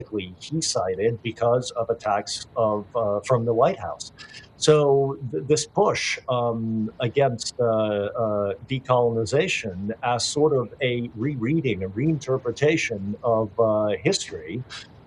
he cited because of attacks from the White House. So this push against decolonization as sort of a rereading, a reinterpretation of history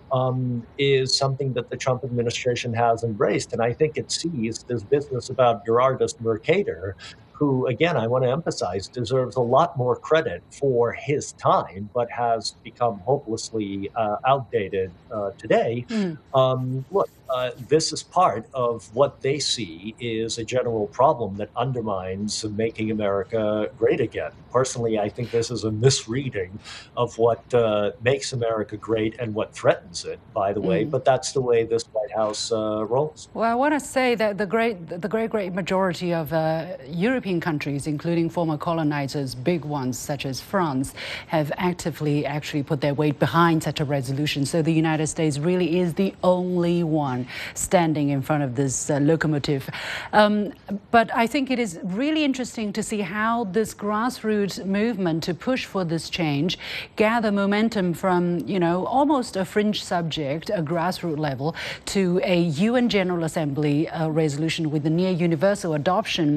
is something that the Trump administration has embraced. And I think it sees this business about Gerardus Mercator, who, again, I want to emphasize, deserves a lot more credit for his time, but has become hopelessly outdated today. Mm. Look, this is part of what they see is a general problem that undermines making America great again. Personally, I think this is a misreading of what makes America great and what threatens it, by the way, Mm. but that's the way this White House rolls. Well, I want to say that the great majority of European countries, including former colonizers, big ones such as France, have actively actually put their weight behind such a resolution. So the United States really is the only one standing in front of this locomotive. But I think it is really interesting to see how this grassroots movement to push for this change gather momentum from, almost a fringe subject, a grassroots level, to a UN General Assembly resolution with the near universal adoption.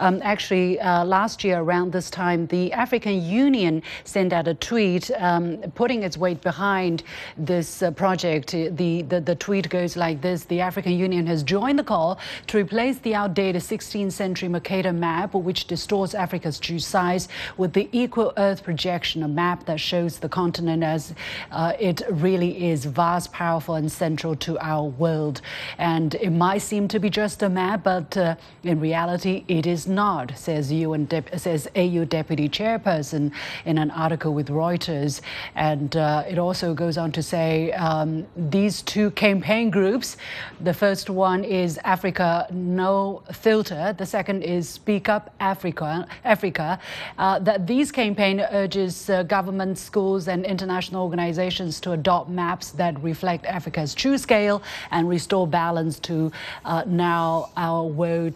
Last year around this time, the African Union sent out a tweet putting its weight behind this project. The tweet goes like this: the African Union has joined the call to replace the outdated 16th century Mercator map, which distorts Africa's true size, with the equal Earth projection, a map that shows the continent as it really is, vast, powerful, and central to our world. And it might seem to be just a map, but in reality, it is not, says AU Deputy Chairperson in an article with Reuters. And it also goes on to say these two campaign groups, the first one is Africa No Filter, the second is Speak Up Africa, that these campaign urges governments, schools, and international organizations to adopt maps that reflect Africa's true scale and restore balance to how our world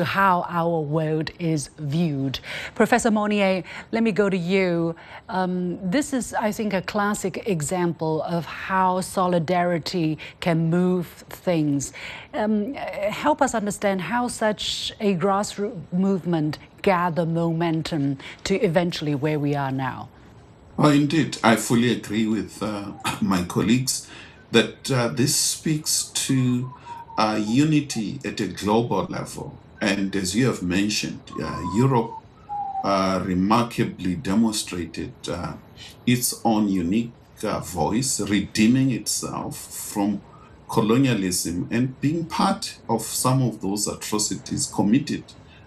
is viewed. Professor Monnier, let me go to you. This is, I think, a classic example of how solidarity can move things. Help us understand how such a grassroots movement gather momentum to eventually where we are now. Well, indeed, I fully agree with my colleagues that this speaks to unity at a global level. And as you have mentioned, Europe remarkably demonstrated its own unique voice, redeeming itself from colonialism and being part of some of those atrocities committed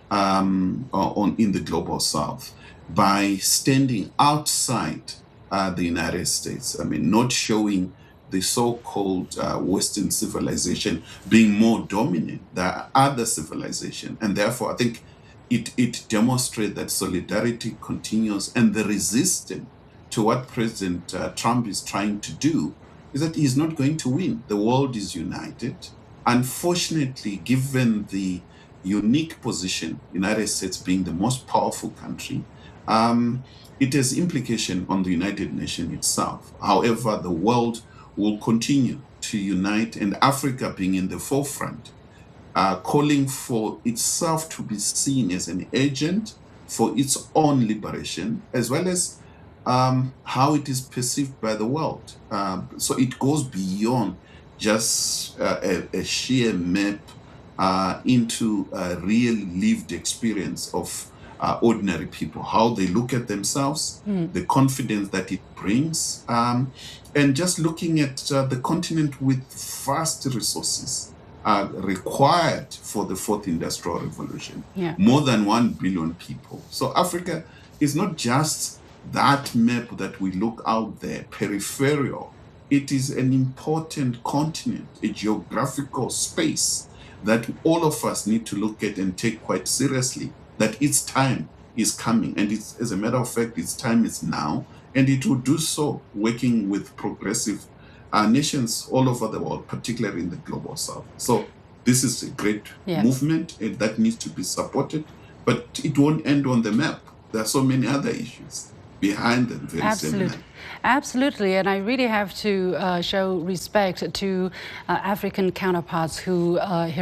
in the global south by standing outside the United States. I mean, not showing the so-called Western civilization being more dominant than other civilization. And therefore, I think it demonstrates that solidarity continues, and the resistance to what President Trump is trying to do is that he's not going to win. The world is united. Unfortunately, given the unique position, United States being the most powerful country, it has implication on the United Nations itself. However, the world will continue to unite, and Africa being in the forefront, calling for itself to be seen as an agent for its own liberation, as well as how it is perceived by the world. So it goes beyond just a sheer map into a real lived experience of ordinary people, how they look at themselves, the confidence that it brings, and just looking at the continent with vast resources required for the fourth industrial revolution. Yeah. More than 1 billion people. So Africa is not just that map that we look out there, peripheral. It is an important continent, a geographical space that all of us need to look at and take quite seriously, that its time is coming. And it's, as a matter of fact, its time is now. And it will do so working with progressive nations all over the world, particularly in the global south. So this is a great movement that needs to be supported, but it won't end on the map. There are so many other issues behind them very similar. Absolutely, and I really have to show respect to African counterparts who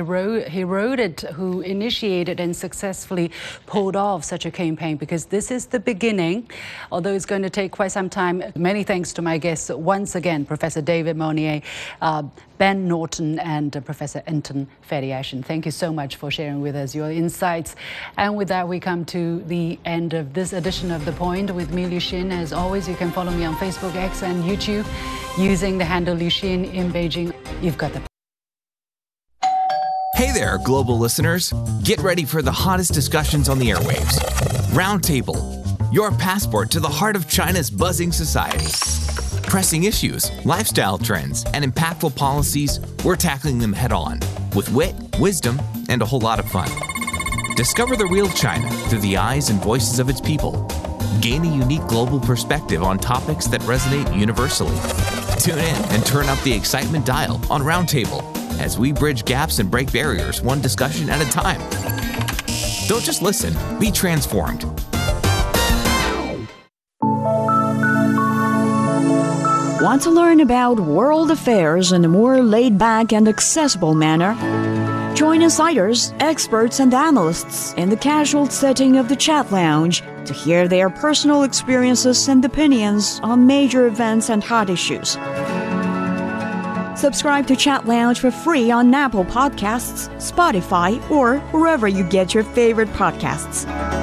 who initiated and successfully pulled off such a campaign, because this is the beginning, although it's going to take quite some time. Many thanks to my guests once again, Professor David Monnier, Ben Norton, and Professor Anton Feriason. Thank you so much for sharing with us your insights. And with that, we come to the end of this edition of The Point with me, Liu Xin. As always, you can follow me on Facebook, X, and YouTube using the handle Liu Xin in Beijing. You've got the... Hey there, global listeners. Get ready for the hottest discussions on the airwaves. Roundtable, your passport to the heart of China's buzzing society. Pressing issues, lifestyle trends, and impactful policies, we're tackling them head on with wit, wisdom, and a whole lot of fun. Discover the real China through the eyes and voices of its people. Gain a unique global perspective on topics that resonate universally. Tune in and turn up the excitement dial on Roundtable as we bridge gaps and break barriers one discussion at a time. Don't just listen, be transformed. Want to learn about world affairs in a more laid-back and accessible manner? Join insiders, experts, and analysts in the casual setting of the Chat Lounge to hear their personal experiences and opinions on major events and hot issues. Subscribe to Chat Lounge for free on Apple Podcasts, Spotify, or wherever you get your favorite podcasts.